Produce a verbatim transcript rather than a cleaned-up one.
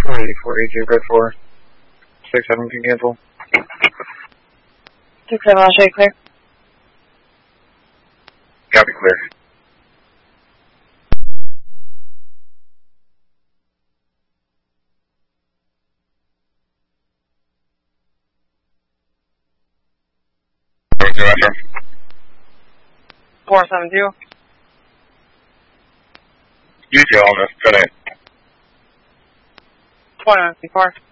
eighty-four A J, Red four. six seven can cancel. six seven, I'll show you clear. Copy, clear. four seven two. You too, on this. Good night. twenty-nine four.